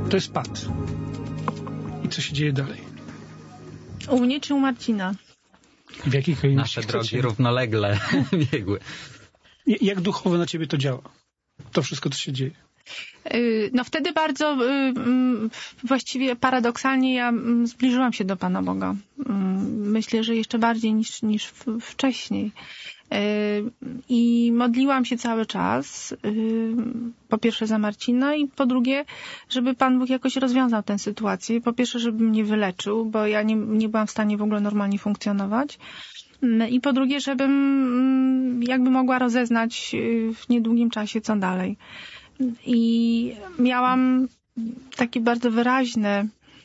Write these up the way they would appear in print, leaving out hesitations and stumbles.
To jest pad. I co się dzieje dalej? U mnie czy u Marcina? W jakich kolejności Nasze drogi chcecie? równolegle biegły. Jak duchowo na ciebie to działa? To wszystko, co się dzieje. No wtedy bardzo właściwie paradoksalnie ja zbliżyłam się do Pana Boga. Myślę, że jeszcze bardziej niż wcześniej. I modliłam się cały czas, po pierwsze za Marcina i po drugie, żeby Pan Bóg jakoś rozwiązał tę sytuację. Po pierwsze, żeby mnie wyleczył, bo ja nie byłam w stanie w ogóle normalnie funkcjonować. I po drugie, żebym jakby mogła rozeznać w niedługim czasie, co dalej. I miałam takie bardzo wyraźne,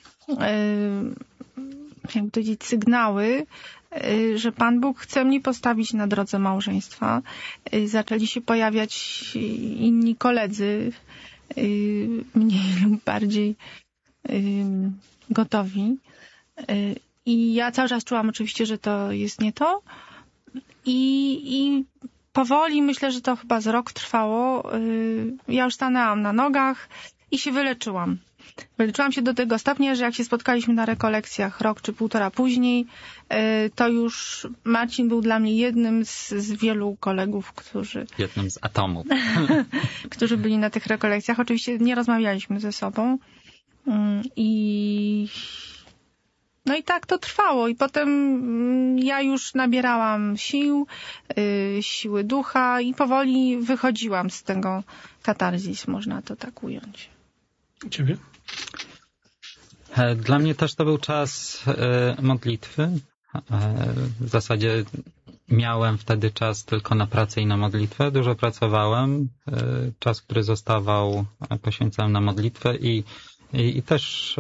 jakby to powiedzieć, sygnały, że Pan Bóg chce mnie postawić na drodze małżeństwa. Zaczęli się pojawiać inni koledzy, mniej lub bardziej gotowi. I ja cały czas czułam oczywiście, że to jest nie to. I powoli, myślę, że to chyba z rok trwało, ja już stanęłam na nogach i się wyleczyłam. Wyleczyłam się do tego stopnia, że jak się spotkaliśmy na rekolekcjach rok czy półtora później, to już Marcin był dla mnie jednym z wielu kolegów, Jednym z atomów. którzy byli na tych rekolekcjach. Oczywiście nie rozmawialiśmy ze sobą. No i tak to trwało i potem ja już nabierałam siły ducha i powoli wychodziłam z tego katarzis, można to tak ująć. Ciebie? Dla mnie też to był czas modlitwy. W zasadzie miałem wtedy czas tylko na pracę i na modlitwę. Dużo pracowałem. Czas, który zostawał, poświęcałem na modlitwę i też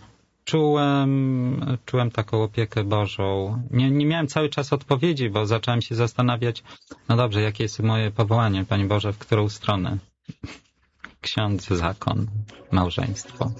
czułem taką opiekę Bożą. Nie miałem cały czas odpowiedzi, bo zacząłem się zastanawiać, no dobrze, jakie jest moje powołanie, Panie Boże, w którą stronę? Ksiądz, zakon, małżeństwo.